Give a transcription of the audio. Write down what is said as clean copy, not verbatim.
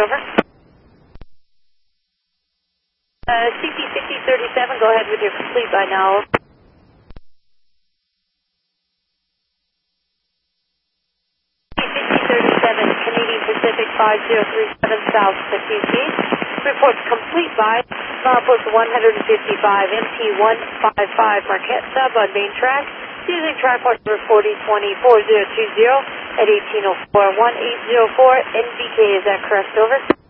over. CP6037, go ahead with your complete by now. CP6037, Canadian Pacific 5037 South 15 feet. Report complete by milepost 155, MT155, Marquette sub on main track, using track mark number 4020-4020 at 1804-1804, NBK, is that correct, over?